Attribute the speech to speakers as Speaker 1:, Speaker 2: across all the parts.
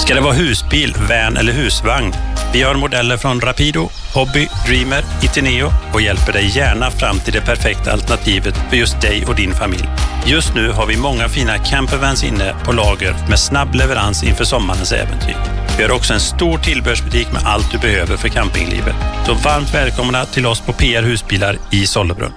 Speaker 1: Ska det vara husbil, van eller husvagn? Vi har modeller från Rapido, Hobby, Dreamer, Itineo och hjälper dig gärna fram till det perfekta alternativet för just dig och din familj. Just nu har vi många fina campervans inne på lager med snabb leverans inför sommarens äventyr. Vi har också en stor tillbehörsbutik med allt du behöver för campinglivet. Så varmt välkomna till oss på PR Husbilar i Sollebrunn.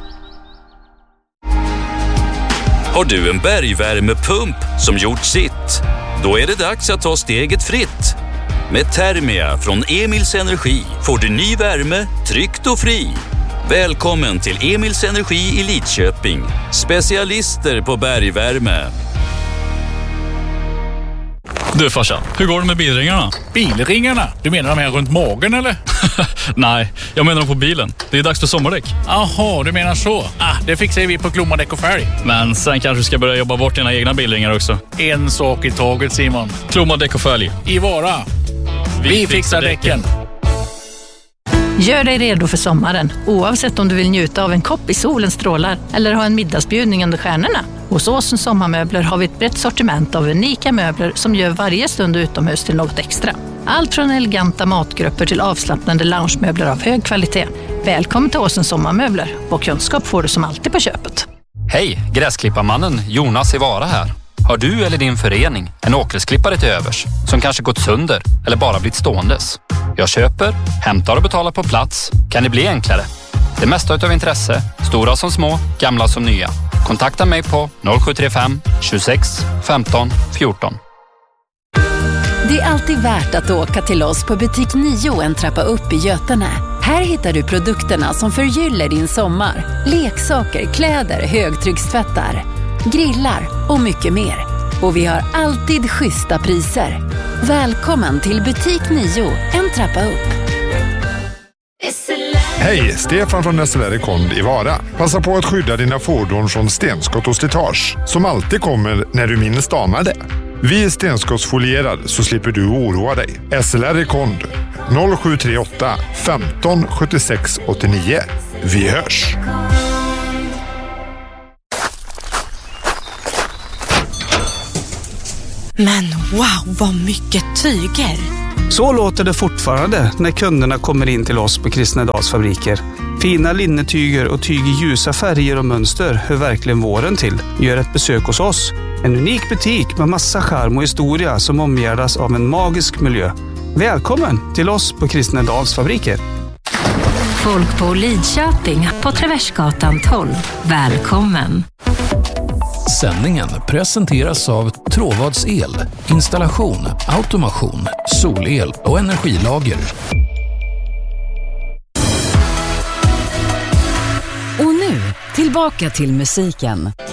Speaker 2: Har du en bergvärmepump som gjort sitt? Då är det dags att ta steget fritt. Med Thermia från Emils Energi får du ny värme, tryggt och fri. Välkommen till Emils Energi i Lidköping. Specialister på bergvärme.
Speaker 3: Du farsan, hur går det med bilringarna?
Speaker 4: Bilringarna? Du menar de här runt magen eller?
Speaker 3: Nej, jag menar dem på bilen. Det är dags för sommardäck.
Speaker 4: Jaha, du menar så. Det fixar vi på Klomma Däck och Fälg.
Speaker 3: Men sen kanske du ska börja jobba bort dina egna bilringar också.
Speaker 4: En sak i taget, Simon.
Speaker 3: Klomma Däck och Fälg.
Speaker 4: I Vara. Vi fixar däcken.
Speaker 5: Gör dig redo för sommaren, oavsett om du vill njuta av en kopp i solens strålar eller ha en middagsbjudning under stjärnorna. Hos Åsens Sommarmöbler har vi ett brett sortiment av unika möbler som gör varje stund utomhus till något extra. Allt från eleganta matgrupper till avslappnande loungemöbler av hög kvalitet. Välkommen till Åsens Sommarmöbler. Och kunskap får du som alltid på köpet.
Speaker 6: Hej, gräsklipparmannen Jonas i Vara här. Har du eller din förening en åkgräsklippare till övers som kanske gått sönder eller bara blivit ståendes? Jag köper, hämtar och betalar på plats. Kan det bli enklare? Det mesta utav intresse, stora som små, gamla som nya. Kontakta mig på 0735 26 15 14.
Speaker 7: Det är alltid värt att åka till oss på butik 9 en trappa upp i Götene. Här hittar du produkterna som förgyller din sommar. Leksaker, kläder, högtryckstvättar, grillar och mycket mer. Och vi har alltid schyssta priser. Välkommen till butik 9, en trappa upp.
Speaker 8: Hej, Stefan från SLR Kond i Vara. Passa på att skydda dina fordon från stenskott och slitage som alltid kommer när du minst anar det. Vi är stenskottsfolierad så slipper du oroa dig. SLR Kond 0738 15 76 89. Vi hörs!
Speaker 9: Men wow, vad mycket tyger!
Speaker 10: Så låter det fortfarande när kunderna kommer in till oss på Kristnedals fabriker. Fina linnetyger och tyg i ljusa färger och mönster hör verkligen våren till. Gör ett besök hos oss. En unik butik med massa charm och historia som omgärdas av en magisk miljö. Välkommen till oss på Kristnedals fabriker.
Speaker 11: Folk på Lidköping på Traversgatan 12. Välkommen!
Speaker 12: Sändningen presenteras av Tråvads el, installation, automation, solel och energilager.
Speaker 7: Och nu, tillbaka till musiken.